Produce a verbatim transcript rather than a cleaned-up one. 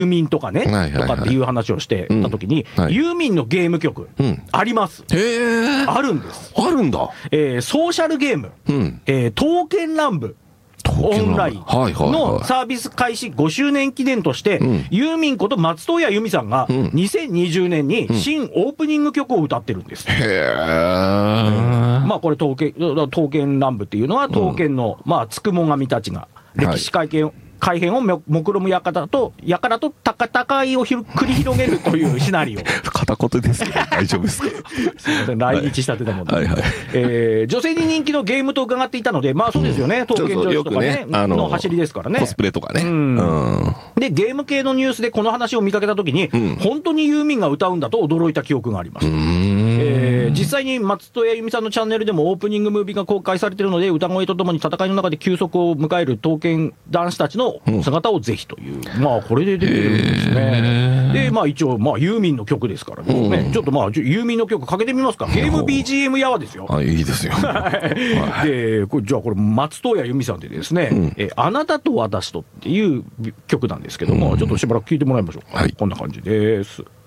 ユーミンとかね、 はいはいはい、 とかっていう話をしてたときに、うんはい、ユーミンのゲーム曲、うん、あります。 へー、 あるんです。 あるんだ。 えー、ソーシャルゲーム、うんえー、刀剣乱舞オンラインのサービス開始ごしゅうねん記念として、うん、ユーミンこと松任谷由実さんがにせんにじゅうねんに新オープニング曲を歌ってるんです。 へー、 まあこれ刀剣、刀剣乱舞っていうのは刀剣の、うん、まあつくも神たちが歴史改憲、はい改変を目論む館と輩と戦いを繰り広げるというシナリオ。 片言ですけど大丈夫ですか？ すみません、来日したてたもんで、 はいはいはいえー、女性に人気のゲームと伺っていたので、まあそうですよね、刀剣女子とかね、 ねの走りですからね。 コスプレとかね。 うんうん、で、ゲーム系のニュースでこの話を見かけたときに、うん、本当にユーミンが歌うんだと驚いた記憶があります。えー、実際に松任谷由実さんのチャンネルでもオープニングムービーが公開されているので、歌声とともに戦いの中で休息を迎える刀剣男子たちの姿をぜひという、うん、まあこれで出てるんですね。で、まあ一応、まあユーミンの曲ですからね、うん、ちょっとまあユーミンの曲かけてみますか。ゲーム ビージーエム やわですよ。 あ、いいですよ。 で、これじゃあこれ松任谷由実さんでですね、うん、えあなたと私とっていう曲なんですけども、うん、ちょっとしばらく聴いてもらいましょうか。はい、こんな感じです。